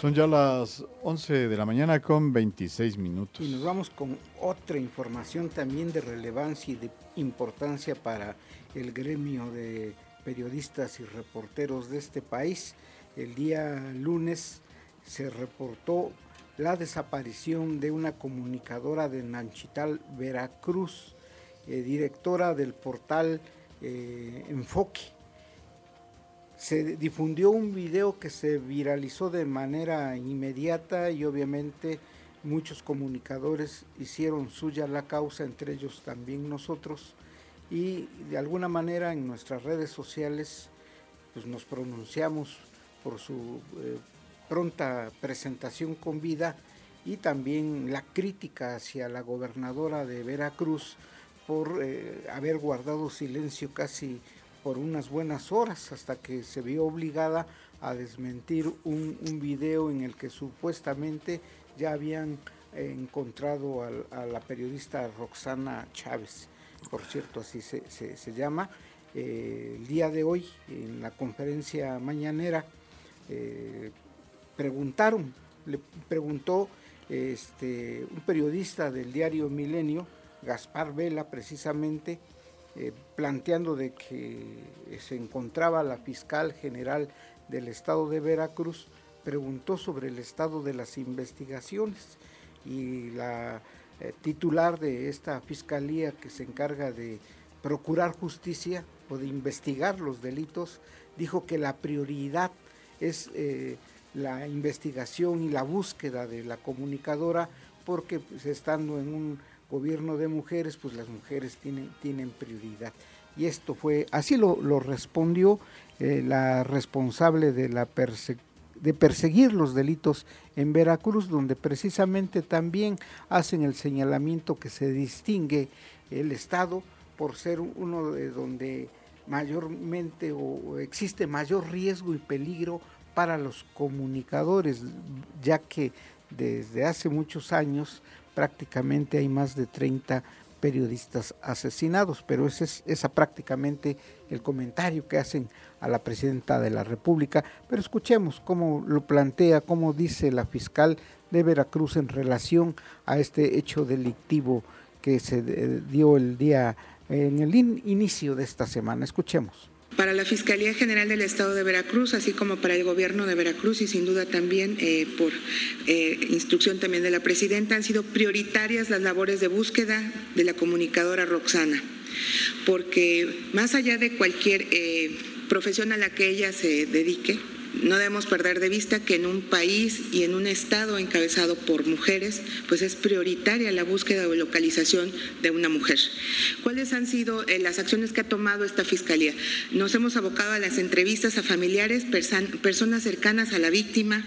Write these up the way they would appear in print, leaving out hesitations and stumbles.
Son ya las 11 de la mañana con 26 minutos. Y nos vamos con otra información también de relevancia y de importancia para el gremio de periodistas y reporteros de este país. El día lunes se reportó la desaparición de una comunicadora de Nanchital, Veracruz, directora del portal Enfoque. Se difundió un video que se viralizó de manera inmediata y obviamente muchos comunicadores hicieron suya la causa, entre ellos también nosotros, y de alguna manera en nuestras redes sociales pues nos pronunciamos por su pronta presentación con vida y también la crítica hacia la gobernadora de Veracruz por haber guardado silencio casi por unas buenas horas hasta que se vio obligada a desmentir un video en el que supuestamente ya habían encontrado a la periodista Roxana Chávez, por cierto así se llama. El día de hoy en la conferencia mañanera le preguntó un periodista del diario Milenio, Gaspar Vela precisamente, planteando de que se encontraba la fiscal general del estado de Veracruz, preguntó sobre el estado de las investigaciones y la titular de esta fiscalía que se encarga de procurar justicia o de investigar los delitos, dijo que la prioridad es la investigación y la búsqueda de la comunicadora porque pues, estando en un gobierno de mujeres, pues las mujeres tienen prioridad. Y esto fue, así lo respondió la responsable de perseguir los delitos en Veracruz, donde precisamente también hacen el señalamiento que se distingue el estado por ser uno de donde mayormente o existe mayor riesgo y peligro para los comunicadores, ya que desde hace muchos años prácticamente hay más de 30 periodistas asesinados, pero ese es prácticamente el comentario que hacen a la presidenta de la República. Pero escuchemos cómo lo plantea, cómo dice la fiscal de Veracruz en relación a este hecho delictivo que se dio el día en el inicio de esta semana. Escuchemos. Para la Fiscalía General del Estado de Veracruz, así como para el Gobierno de Veracruz y sin duda también por instrucción también de la Presidenta, han sido prioritarias las labores de búsqueda de la comunicadora Roxana, porque más allá de cualquier profesión a la que ella se dedique, no debemos perder de vista que en un país y en un estado encabezado por mujeres, pues es prioritaria la búsqueda o localización de una mujer. ¿Cuáles han sido las acciones que ha tomado esta Fiscalía? Nos hemos abocado a las entrevistas a familiares, personas cercanas a la víctima.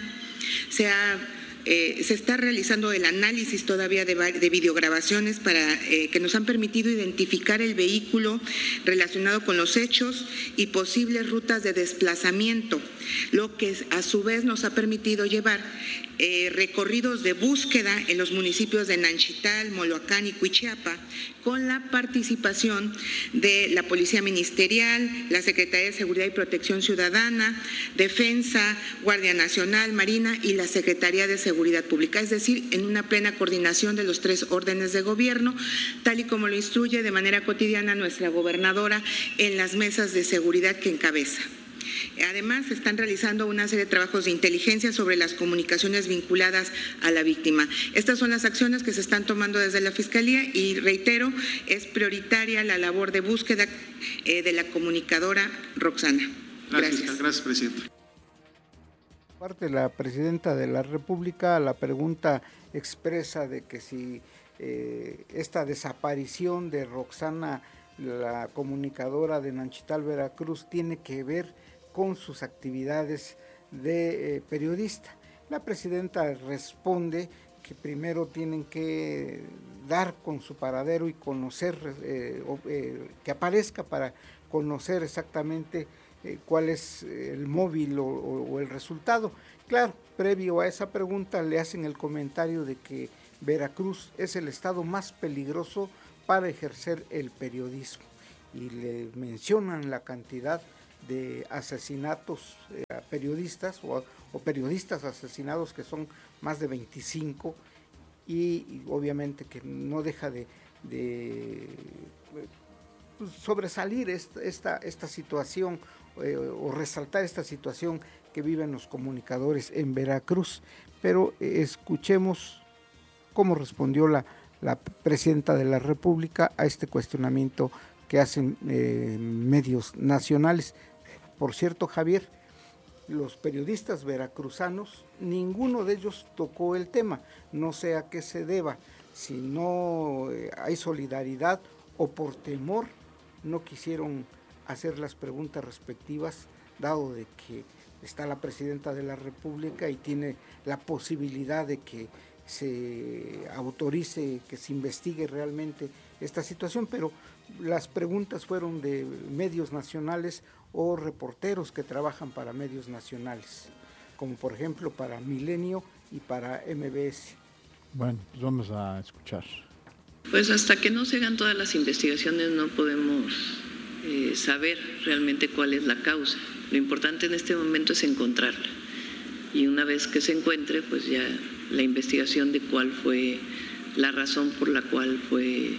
Se está realizando el análisis todavía de videograbaciones para que nos han permitido identificar el vehículo relacionado con los hechos y posibles rutas de desplazamiento, lo que a su vez nos ha permitido llevar recorridos de búsqueda en los municipios de Nanchital, Moloacán y Cuichiapa, con la participación de la Policía Ministerial, la Secretaría de Seguridad y Protección Ciudadana, Defensa, Guardia Nacional, Marina y la Secretaría de Seguridad Pública, es decir, en una plena coordinación de los 3 órdenes de gobierno, tal y como lo instruye de manera cotidiana nuestra gobernadora en las mesas de seguridad que encabeza. Además, se están realizando una serie de trabajos de inteligencia sobre las comunicaciones vinculadas a la víctima. Estas son las acciones que se están tomando desde la Fiscalía y, reitero, es prioritaria la labor de búsqueda de la comunicadora Roxana. Gracias. Gracias, presidente. Parte de la presidenta de la República, la pregunta expresa de que si esta desaparición de Roxana, la comunicadora de Nanchital, Veracruz, tiene que ver con sus actividades de periodista. La presidenta responde que primero tienen que dar con su paradero y conocer, que aparezca para conocer exactamente cuál es el móvil o el resultado. Claro, previo a esa pregunta le hacen el comentario de que Veracruz es el estado más peligroso para ejercer el periodismo y le mencionan la cantidad de asesinatos a periodistas o periodistas asesinados, que son más de 25, y obviamente que no deja de sobresalir esta situación o resaltar esta situación que viven los comunicadores en Veracruz. Pero escuchemos cómo respondió la presidenta de la República a este cuestionamiento que hacen medios nacionales. Por cierto, Javier, los periodistas veracruzanos, ninguno de ellos tocó el tema, no sé a qué se deba, si no hay solidaridad o por temor no quisieron hacer las preguntas respectivas, dado de que está la presidenta de la República y tiene la posibilidad de que se autorice, que se investigue realmente esta situación, pero las preguntas fueron de medios nacionales o reporteros que trabajan para medios nacionales, como por ejemplo para Milenio y para MBS. Bueno, pues vamos a escuchar. Pues hasta que no se hagan todas las investigaciones no podemos saber realmente cuál es la causa. Lo importante en este momento es encontrarla. Y una vez que se encuentre, pues ya la investigación de cuál fue la razón por la cual fue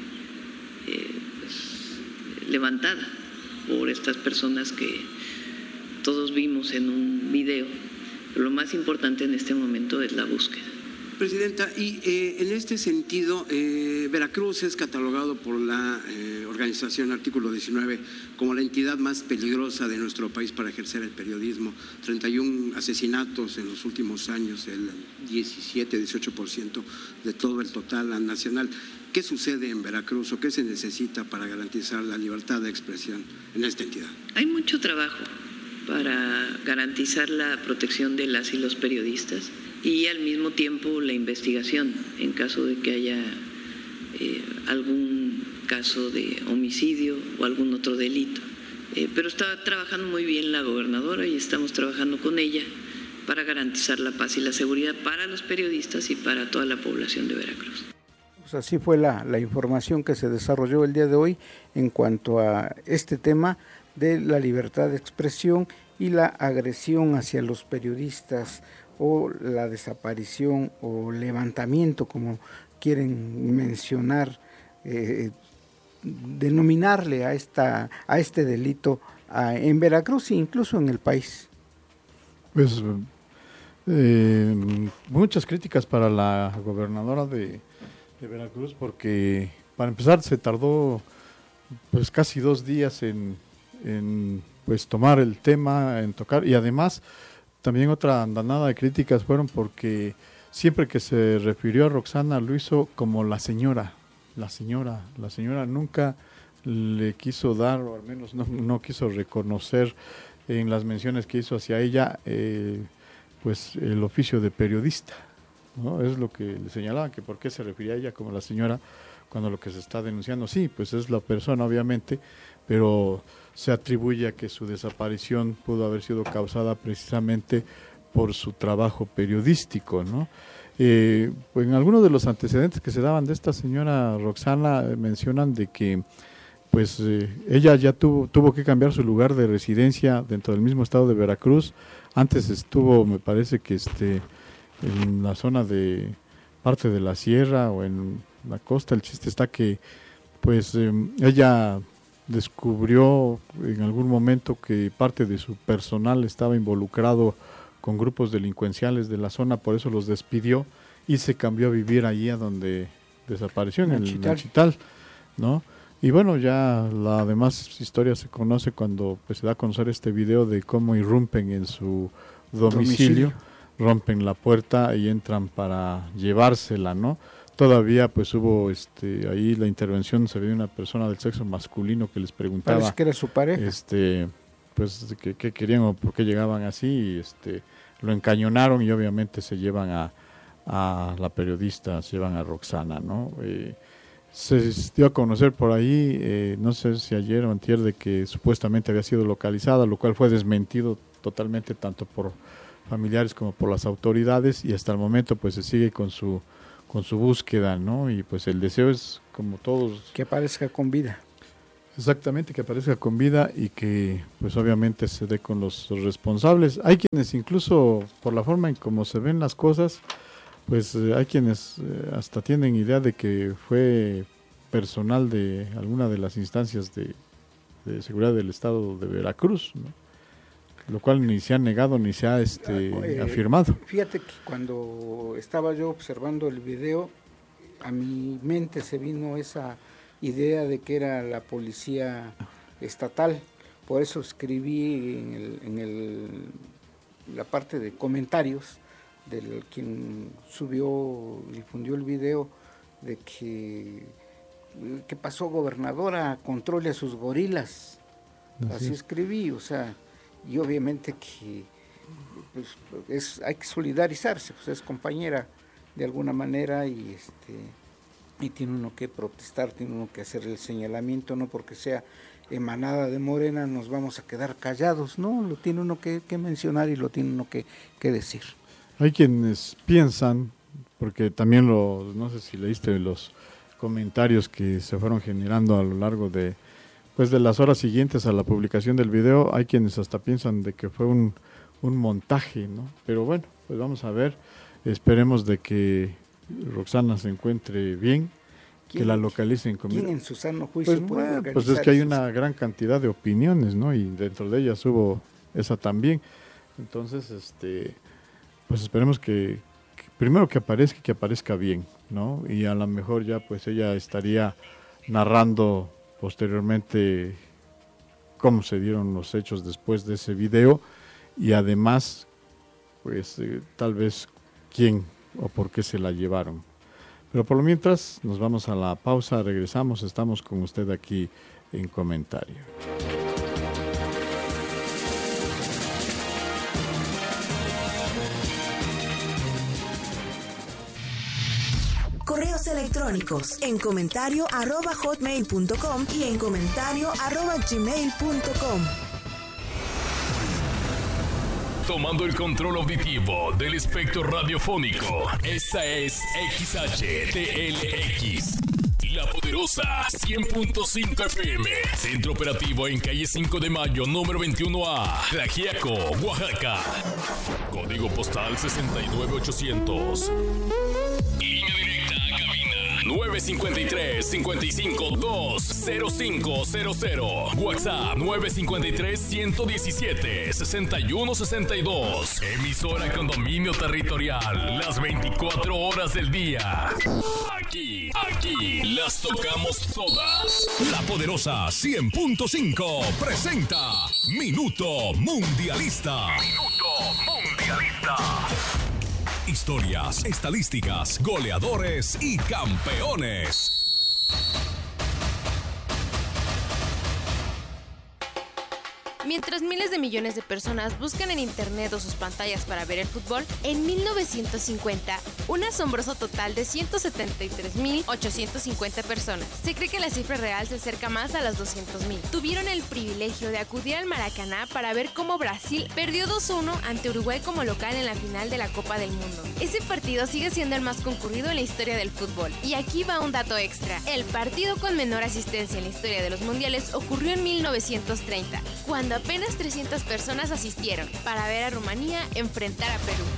levantada por estas personas que todos vimos en un video. Pero lo más importante en este momento es la búsqueda. Presidenta, y en este sentido, Veracruz es catalogado por la organización Artículo 19 como la entidad más peligrosa de nuestro país para ejercer el periodismo. 31 asesinatos en los últimos años, el 17-18% de todo el total nacional. ¿Qué sucede en Veracruz o qué se necesita para garantizar la libertad de expresión en esta entidad? Hay mucho trabajo para garantizar la protección de las y los periodistas y al mismo tiempo la investigación en caso de que haya algún caso de homicidio o algún otro delito. Pero está trabajando muy bien la gobernadora y estamos trabajando con ella para garantizar la paz y la seguridad para los periodistas y para toda la población de Veracruz. Pues así fue la información que se desarrolló el día de hoy en cuanto a este tema de la libertad de expresión y la agresión hacia los periodistas, o la desaparición o levantamiento, como quieren mencionar, denominarle a este delito en Veracruz e incluso en el país. Pues muchas críticas para la gobernadora de Veracruz, porque para empezar se tardó pues casi 2 días en pues tomar el tema, en tocar, y además también otra andanada de críticas fueron porque siempre que se refirió a Roxana lo hizo como la señora nunca le quiso dar, o al menos no quiso reconocer en las menciones que hizo hacia ella pues el oficio de periodista, ¿no? Es lo que le señalaban, que por qué se refería a ella como la señora cuando lo que se está denunciando, sí, pues es la persona obviamente, pero se atribuye a que su desaparición pudo haber sido causada precisamente por su trabajo periodístico, ¿no? Pues en algunos de los antecedentes que se daban de esta señora Roxana mencionan de que pues ella ya tuvo que cambiar su lugar de residencia dentro del mismo estado de Veracruz. Antes estuvo, me parece que en la zona de parte de la sierra o en la costa. El chiste está que pues ella descubrió en algún momento que parte de su personal estaba involucrado con grupos delincuenciales de la zona, por eso los despidió y se cambió a vivir allí a donde desapareció, en el Chital, ¿no? Y bueno, ya la demás historia se conoce cuando pues, se da a conocer este video de cómo irrumpen en su domicilio, rompen la puerta y entran para llevársela, ¿no? Todavía pues hubo ahí la intervención, se ve una persona del sexo masculino que les preguntaba. Parece que era su pareja. Pues qué querían o por qué llegaban así, y lo encañonaron y obviamente se llevan a la periodista, se llevan a Roxana, ¿no? Se dio a conocer por ahí, no sé si ayer o antier, de que supuestamente había sido localizada, lo cual fue desmentido totalmente tanto por familiares como por las autoridades, y hasta el momento pues se sigue con su búsqueda, ¿no? Y pues el deseo es, como todos, que aparezca con vida. Exactamente, que aparezca con vida y que pues obviamente se dé con los responsables. Hay quienes incluso por la forma en cómo se ven las cosas, pues hay quienes hasta tienen idea de que fue personal de alguna de las instancias de seguridad del estado de Veracruz, ¿no? Lo cual ni se ha negado ni se ha afirmado. Fíjate que cuando estaba yo observando el video, a mi mente se vino esa idea de que era la policía estatal. Por eso escribí en la parte de comentarios del quien difundió el video, de que ¿qué pasó, gobernadora? Controle a sus gorilas. Así escribí, o sea, y obviamente que pues, hay que solidarizarse, pues es compañera de alguna manera y tiene uno que protestar, tiene uno que hacer el señalamiento, no porque sea emanada de Morena nos vamos a quedar callados, no, lo tiene uno que mencionar y lo tiene uno que decir. Hay quienes piensan, porque también no sé si leíste los comentarios que se fueron generando a lo largo de las horas siguientes a la publicación del video, hay quienes hasta piensan de que fue un montaje, ¿no? Pero bueno, pues vamos a ver, esperemos de que Roxana se encuentre bien, que la localicen. ¿Quién en su sano juicio puede organizar? Pues es que hay una gran cantidad de opiniones, ¿no? Y dentro de ellas hubo esa también. Entonces, pues esperemos que primero que aparezca bien, ¿no? Y a lo mejor ya pues ella estaría narrando posteriormente cómo se dieron los hechos después de ese video y además pues tal vez quién o por qué se la llevaron. Pero por lo mientras nos vamos a la pausa, regresamos, estamos con usted aquí en Comentario. Correos electrónicos en comentario@hotmail.com y en comentario@gmail.com. Tomando el control auditivo del espectro radiofónico, esta es XHTLX, La Poderosa 100.5 FM, centro operativo en calle 5 de Mayo, número 21A, Tlaxiaco, Oaxaca, código postal 69800. Línea directa a cabina 953-55-20500. WhatsApp 953-117-6162. Emisora con dominio territorial las 24 horas del día. Aquí las tocamos todas. La Poderosa 100.5 presenta Minuto Mundialista. Historias, estadísticas, goleadores y campeones. Mientras miles de millones de personas buscan en internet o sus pantallas para ver el fútbol, en 1950, un asombroso total de 173.850 personas, se cree que la cifra real se acerca más a las 200.000, tuvieron el privilegio de acudir al Maracaná para ver cómo Brasil perdió 2-1 ante Uruguay como local en la final de la Copa del Mundo. Ese partido sigue siendo el más concurrido en la historia del fútbol. Y aquí va un dato extra. El partido con menor asistencia en la historia de los mundiales ocurrió en 1930, cuando apenas 300 personas asistieron para ver a Rumanía enfrentar a Perú.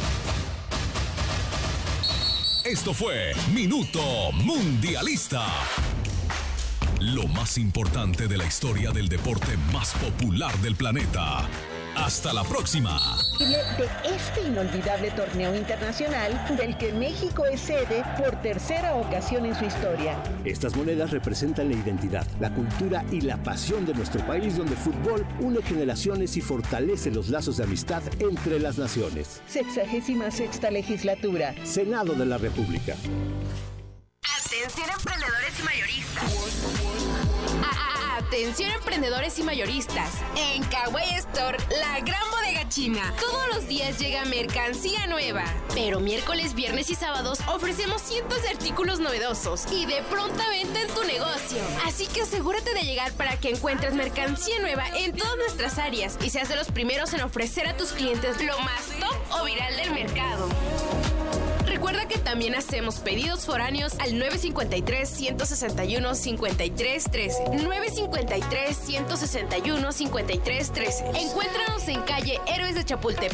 Esto fue Minuto Mundialista. Lo más importante de la historia del deporte más popular del planeta. Hasta la próxima. De este inolvidable torneo internacional del que México es sede por tercera ocasión en su historia. Estas monedas representan la identidad, la cultura y la pasión de nuestro país, donde el fútbol une generaciones y fortalece los lazos de amistad entre las naciones. 66ª legislatura. Senado de la República. Atención emprendedores y mayoristas. Atención emprendedores y mayoristas. En Kawaii Store, la gran bodega china. Todos los días llega mercancía nueva. Pero miércoles, viernes y sábados ofrecemos cientos de artículos novedosos y de pronta venta en tu negocio. Así que asegúrate de llegar para que encuentres mercancía nueva en todas nuestras áreas y seas de los primeros en ofrecer a tus clientes lo más top o viral del mercado. Recuerda que también hacemos pedidos foráneos al 953-161-5313. 953-161-5313. Encuéntranos en calle Héroes de Chapultepec,